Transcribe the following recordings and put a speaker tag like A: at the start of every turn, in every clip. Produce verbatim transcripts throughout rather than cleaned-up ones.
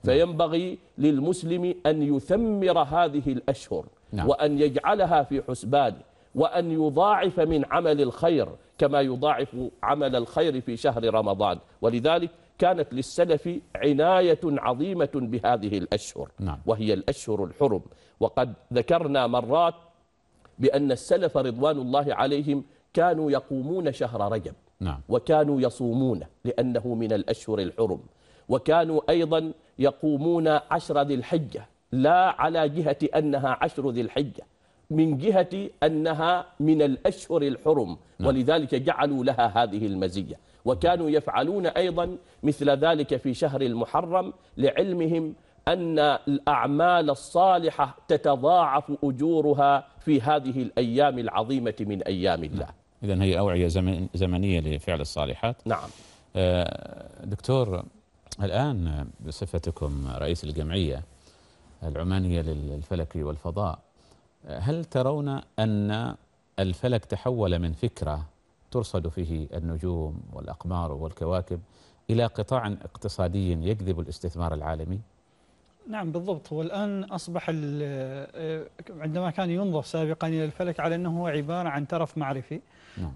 A: فينبغي للمسلم أن يثمر هذه الأشهر وأن يجعلها في حسبانه وأن يضاعف من عمل الخير كما يضاعف عمل الخير في شهر رمضان. ولذلك كانت للسلف عناية عظيمة بهذه الأشهر وهي الأشهر الحرم. وقد ذكرنا مرات بأن السلف رضوان الله عليهم كانوا يقومون شهر رجب وكانوا يصومونه لأنه من الأشهر الحرم، وكانوا أيضا يقومون عشر ذي الحجة، لا على جهة أنها عشر ذي الحجة، من جهة أنها من الأشهر الحرم، ولذلك جعلوا لها هذه المزية. وكانوا يفعلون أيضا مثل ذلك في شهر المحرم لعلمهم أن الأعمال الصالحة تتضاعف أجورها في هذه الأيام العظيمة من أيام الله.
B: إذن هي أوعية زمن زمنية لفعل الصالحات.
A: نعم.
B: دكتور، الآن بصفتكم رئيس الجمعية العمانية للفلك والفضاء، هل ترون أن الفلك تحول من فكرة ترصد فيه النجوم والأقمار والكواكب إلى قطاع اقتصادي يجذب الاستثمار العالمي؟
C: نعم بالضبط. والآن أصبح عندما كان ينظر سابقا إلى الفلك على أنه هو عبارة عن ترف معرفي نعم.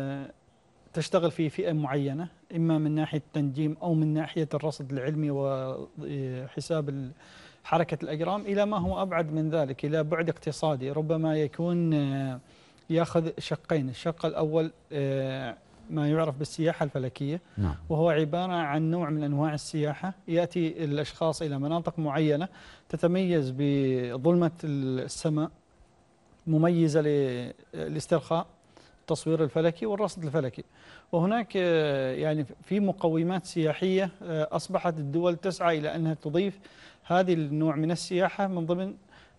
C: تشتغل في فئة معينة، إما من ناحية التنجيم أو من ناحية الرصد العلمي وحساب حركة الأجرام، إلى ما هو أبعد من ذلك، إلى بعد اقتصادي ربما يكون يأخذ شقين. الشق الأول ما يعرف بالسياحة الفلكية نعم. وهو عبارة عن نوع من أنواع السياحة، يأتي الأشخاص إلى مناطق معينة تتميز بظلمة السماء، مميزة للاسترخاء، التصوير الفلكي والرصد الفلكي. وهناك يعني في مقومات سياحية أصبحت الدول تسعى إلى أنها تضيف هذه النوع من السياحة من ضمن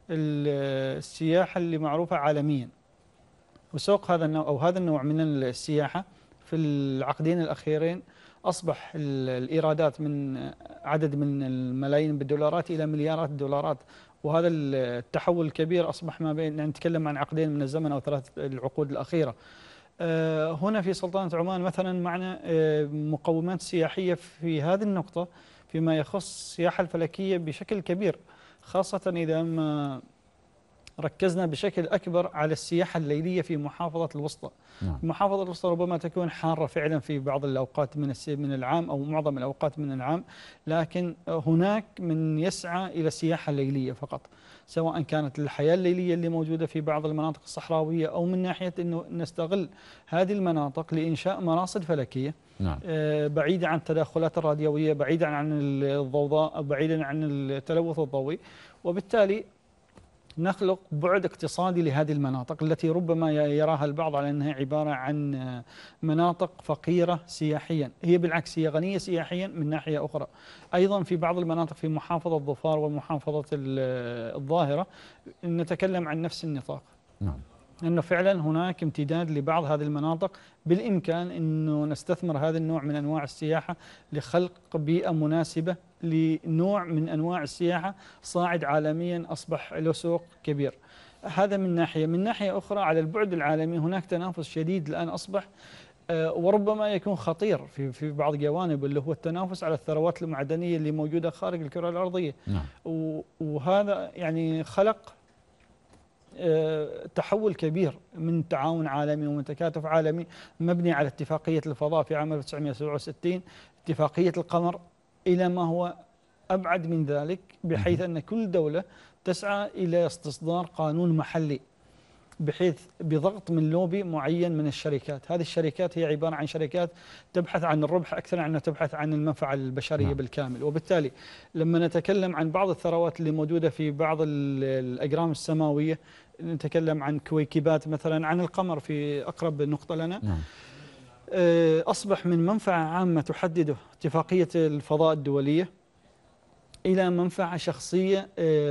C: السياحة اللي معروفة عالميا. وسوق هذا النوع أو هذا النوع من السياحة في العقدين الأخيرين أصبح الإيرادات من عدد من الملايين بالدولارات إلى مليارات الدولارات، وهذا التحول الكبير أصبح ما بين نتكلم عن عقدين من الزمن أو ثلاث العقود الأخيرة. هنا في سلطنة عمان مثلا معنا مقومات سياحية في هذه النقطة فيما يخص السياحة الفلكية بشكل كبير، خاصة إذا ما ركزنا بشكل أكبر على السياحة الليلية في محافظة الوسطى. نعم. محافظة الوسطى ربما تكون حارة فعلا في بعض الأوقات من من العام أو معظم الأوقات من العام، لكن هناك من يسعى إلى السياحة الليلية فقط، سواء كانت الحياة الليلية اللي موجودة في بعض المناطق الصحراوية أو من ناحية أنه نستغل هذه المناطق لإنشاء مراصد فلكية نعم. بعيدة عن التدخلات الراديوية، بعيدة عن الضوضاء، بعيدة عن التلوث الضوئي، وبالتالي نخلق بعد اقتصادي لهذه المناطق التي ربما يراها البعض على أنها عبارة عن مناطق فقيرة سياحيا. هي بالعكس هي غنية سياحيا من ناحية أخرى. أيضا في بعض المناطق في محافظة ظفار ومحافظة الظاهرة نتكلم عن نفس النطاق نعم. أنه فعلا هناك امتداد لبعض هذه المناطق، بالإمكان أنه نستثمر هذا النوع من أنواع السياحة لخلق بيئة مناسبة لنوع من أنواع السياحة صاعد عالميا أصبح له سوق كبير. هذا من ناحية. من ناحية أخرى على البعد العالمي هناك تنافس شديد الآن أصبح وربما يكون خطير في في بعض جوانب، اللي هو التنافس على الثروات المعدنية اللي موجودة خارج الكرة الأرضية نعم. وهذا يعني خلق تحول كبير من تعاون عالمي ومن تكاتف عالمي مبني على اتفاقية الفضاء في عام ألف وتسعمئة وسبعة وستين، اتفاقية القمر، إلى ما هو أبعد من ذلك، بحيث أن كل دولة تسعى إلى استصدار قانون محلي بحيث بضغط من لوبي معين من الشركات. هذه الشركات هي عبارة عن شركات تبحث عن الربح أكثر عن أنها تبحث عن المنفعة البشرية نعم. بالكامل. وبالتالي لما نتكلم عن بعض الثروات اللي موجودة في بعض الأجرام السماوية، نتكلم عن كويكبات مثلا، عن القمر في أقرب نقطة لنا نعم. أصبح من منفعة عامة تحدده اتفاقية الفضاء الدولية إلى منفعة شخصية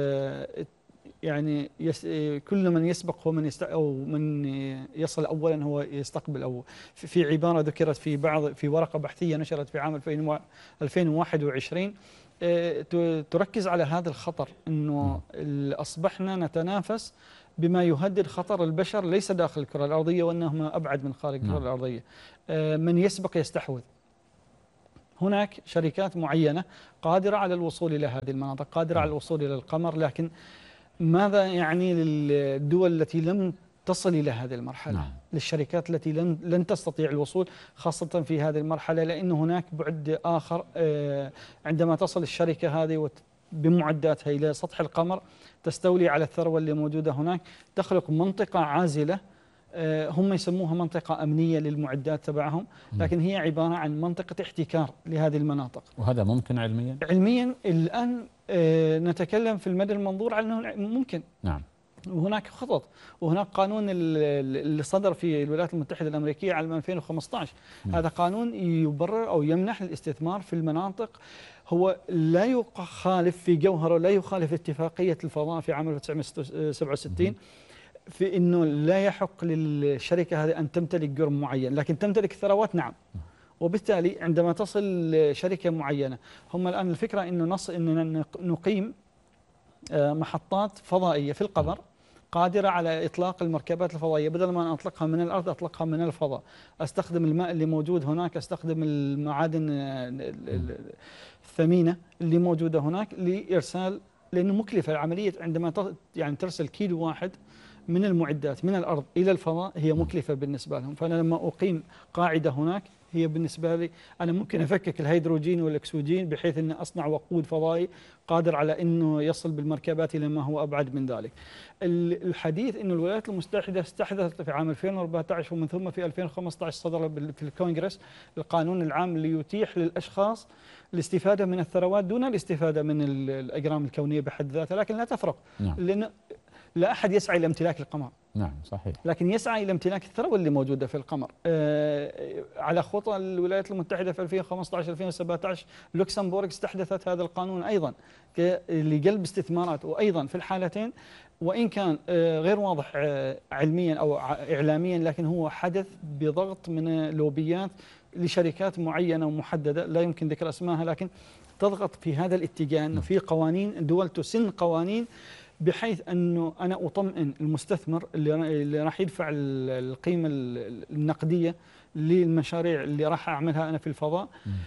C: يعني يس كل من يسبق هو من يست أو من يصل أولا هو يستقبل. أو في عبارة ذكرت في بعض في ورقة بحثية نشرت في عام ألفين وواحد وعشرين تركز على هذا الخطر، أنه أصبحنا نتنافس بما يهدد خطر البشر ليس داخل الكرة الأرضية وإنما أبعد من خارج الكرة الأرضية. من يسبق يستحوذ. هناك شركات معينة قادرة على الوصول إلى هذه المناطق، قادرة على الوصول إلى القمر، لكن ماذا يعني للدول التي لم تصل إلى هذه المرحلة؟ نعم. للشركات التي لن لن تستطيع الوصول خاصة في هذه المرحلة، لأن هناك بعد آخر عندما تصل الشركة هذه بمعداتها إلى سطح القمر تستولي على الثروة اللي موجودة هناك، تخلق منطقة عازلة هم يسموها منطقة أمنية للمعدات تبعهم، لكن هي عبارة عن منطقة احتكار لهذه المناطق.
B: وهذا ممكن علميا؟
C: علميا الآن نتكلم في المدى المنظور على أنه ممكن.
B: نعم.
C: وهناك خطط، وهناك قانون اللي صدر في الولايات المتحدة الأمريكية عام ألفين وخمسة عشر. نعم. هذا قانون يبرر أو يمنح الاستثمار في المناطق، هو لا يخالف في جوهره، لا يخالف اتفاقية الفضاء في عام ألف وتسعمئة وسبعة وستين في أنه لا يحق للشركة هذه أن تمتلك جرم معين، لكن تمتلك ثروات نعم. وبالتالي عندما تصل شركة معينة، هم الآن الفكرة أنه نص أننا نقيم محطات فضائية في القمر قادرة على إطلاق المركبات الفضائية، بدل ما أن أطلقها من الأرض أطلقها من الفضاء، أستخدم الماء اللي موجود هناك، أستخدم المعادن الثمينة اللي موجودة هناك لإرسال، لأنه مكلفة العملية عندما يعني ترسل كيلو واحد من المعدات من الأرض إلى الفضاء هي مكلفة بالنسبة لهم. فأنا لما أقيم قاعدة هناك هي بالنسبة لي أنا ممكن أفكك الهيدروجين والأكسجين بحيث أن أصنع وقود فضائي قادر على أنه يصل بالمركبات إلى ما هو أبعد من ذلك. الحديث أن الولايات المتحدة استحدثت في عام ألفين وأربعة عشر ومن ثم في ألفين وخمسة عشر صدر في الكونغرس القانون العام اللي يتيح للأشخاص الاستفادة من الثروات دون الاستفادة من الأجرام الكونية بحد ذاتها، لكن لا تفرق. نعم. لأن لا أحد يسعى إلى امتلاك القمر.
B: نعم صحيح.
C: لكن يسعى إلى امتلاك الثروة اللي موجودة في القمر. آه على خطى الولايات المتحدة في ألفين وخمسة عشر ألفين وسبعة عشر لوكسمبورغ استحدثت هذا القانون أيضا لجلب استثمارات، وأيضا في الحالتين وإن كان آه غير واضح آه علميا أو إعلاميا، لكن هو حدث بضغط من لوبيات لشركات معينة ومحددة لا يمكن ذكر أسمائها، لكن تضغط في هذا الاتجاه أنه في قوانين دول تسن قوانين بحيث أنه أنا أطمئن المستثمر اللي راح يدفع القيمة النقدية للمشاريع اللي راح أعملها أنا في الفضاء،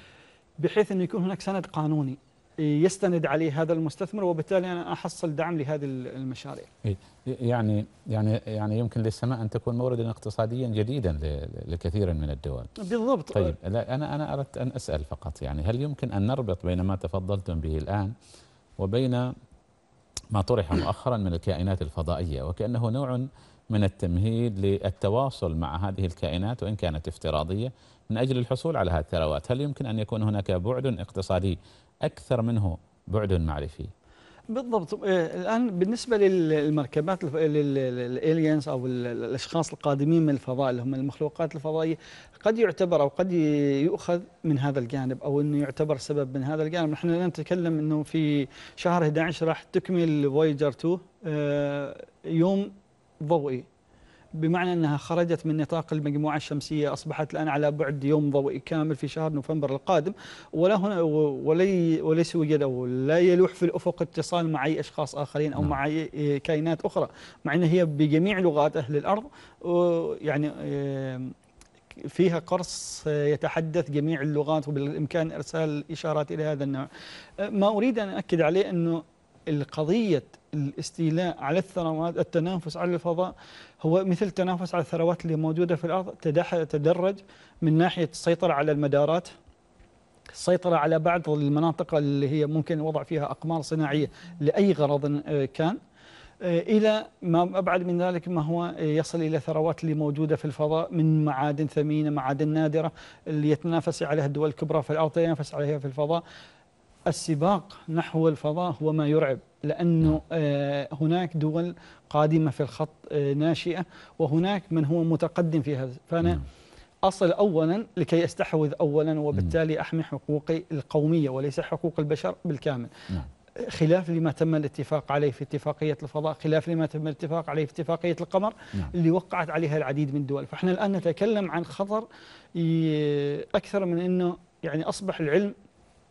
C: بحيث أنه يكون هناك سند قانوني يستند عليه هذا المستثمر، وبالتالي أنا أحصل دعم لهذه المشاريع.
B: يعني يعني يعني يمكن للسماء أن تكون موردا اقتصاديا جديدا لكثير من الدول.
C: بالضبط.
B: طيب لا أنا أنا أردت أن أسأل فقط، يعني هل يمكن أن نربط بين ما تفضلتم به الآن وبين ما طرح مؤخرا من الكائنات الفضائية، وكأنه نوع من التمهيد للتواصل مع هذه الكائنات وإن كانت افتراضية من أجل الحصول على هذه الثروات؟ هل يمكن أن يكون هناك بعد اقتصادي أكثر منه بعد معرفي؟
C: بالضبط. الآن بالنسبة للمركبات الالينز أو الأشخاص القادمين من الفضاء اللي هم المخلوقات الفضائية، قد يعتبر أو قد يؤخذ من هذا الجانب أو أنه يعتبر سبب من هذا الجانب. نحن الآن نتكلم أنه في شهر أحد عشر راح تكمل فويجر اثنين يوم ضوئي، بمعنى أنها خرجت من نطاق المجموعة الشمسية، أصبحت الآن على بعد يوم ضوئي كامل في شهر نوفمبر القادم، ولا هنا ولي وليس يوجد أو لا يلوح في الأفق اتصال مع أي أشخاص آخرين أو مع أي كائنات أخرى، مع أنها هي بجميع لغات أهل الأرض يعني فيها قرص يتحدث جميع اللغات وبالإمكان إرسال إشارات إلى هذا النوع. ما أريد أن أؤكد عليه أنه القضية الاستيلاء على الثروات، التنافس على الفضاء هو مثل التنافس على الثروات اللي موجودة في الأرض، تدرج من ناحية السيطرة على المدارات، السيطرة على بعض المناطق اللي هي ممكن وضع فيها أقمار صناعية لأي غرض كان، إلى ما أبعد من ذلك ما هو يصل إلى ثروات اللي موجودة في الفضاء من معادن ثمينة، معادن نادرة اللي يتنافس عليها الدول الكبرى في الأرض تنافس عليها في الفضاء. السباق نحو الفضاء هو ما يرعب، لأنه هناك دول قادمة في الخط ناشئة وهناك من هو متقدم في هذا، فأنا أصل أولا لكي أستحوذ أولا وبالتالي أحمي حقوقي القومية وليس حقوق البشر بالكامل، خلاف لما تم الاتفاق عليه في اتفاقية الفضاء، خلاف لما تم الاتفاق عليه في اتفاقية القمر اللي وقعت عليها العديد من الدول. فإحنا الآن نتكلم عن خطر أكثر من أنه يعني أصبح العلم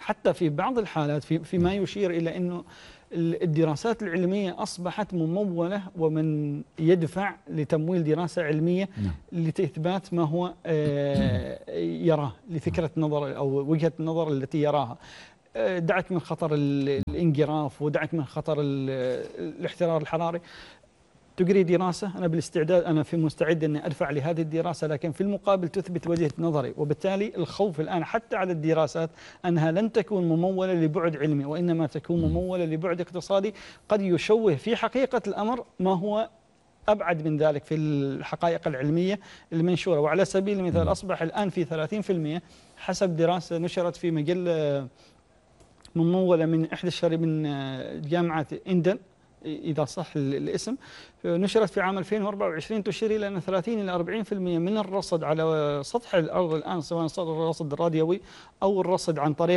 C: حتى في بعض الحالات في فيما يشير إلى أنه الدراسات العلمية أصبحت ممولة، ومن يدفع لتمويل دراسة علمية لإثبات ما هو يراه لفكرة نظر أو وجهة النظر التي يراها. دعك من خطر الانجراف، ودعك من خطر الاحترار الحراري. تجري دراسة، أنا بالاستعداد، أنا في مستعد أني أدفع لهذه الدراسة، لكن في المقابل تثبت وجهة نظري. وبالتالي الخوف الآن حتى على الدراسات أنها لن تكون ممولة لبعد علمي، وإنما تكون ممولة لبعد اقتصادي قد يشوه في حقيقة الأمر ما هو أبعد من ذلك في الحقائق العلمية المنشورة. وعلى سبيل المثال أصبح الآن في ثلاثين بالمئة حسب دراسة نشرت في مجلة ممولة من إحدى الشري من جامعة إندن إذا صح الاسم، نشرت في عام ألفين وأربعة وعشرين تشير إلى أن ثلاثين إلى أربعين بالمئة من الرصد على سطح الأرض الآن، سواء الرصد الراديوي أو الرصد عن طريق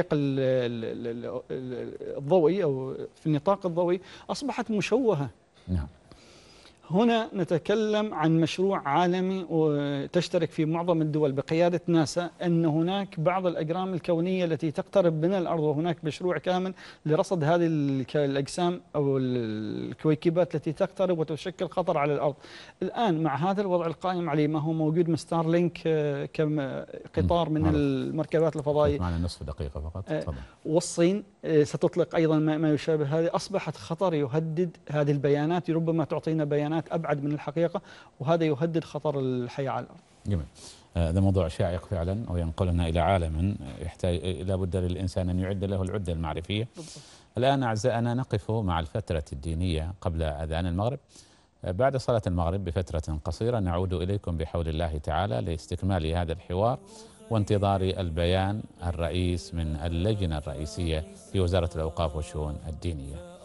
C: الضوئي أو في النطاق الضوئي، أصبحت مشوهة. نعم. هنا نتكلم عن مشروع عالمي وتشترك في معظم الدول بقيادة ناسا، أن هناك بعض الأجرام الكونية التي تقترب من الأرض، وهناك مشروع كامل لرصد هذه الأجسام أو الكويكبات التي تقترب وتشكل خطر على الأرض. الآن مع هذا الوضع القائم عليه، ما هو موجود من ستارلينك كقطار من المركبات الفضائية،
B: معنا نصف دقيقة فقط. تفضل.
C: والصين ستطلق أيضا ما يشابه هذه، أصبحت خطر يهدد هذه البيانات، ربما تعطينا بيانات أبعد من الحقيقة، وهذا يهدد خطر الحياة على الأرض.
B: جميل. هذا موضوع شائق فعلا، وينقلنا إلى عالم يحتاج لابد للإنسان أن يعد له العدة المعرفية. بالضبط. الآن أعزائنا نقف مع الفترة الدينية قبل أذان المغرب. بعد صلاة المغرب بفترة قصيرة نعود إليكم بحول الله تعالى لاستكمال هذا الحوار وانتظار البيان الرئيس من اللجنة الرئيسية في وزارة الأوقاف والشؤون الدينية.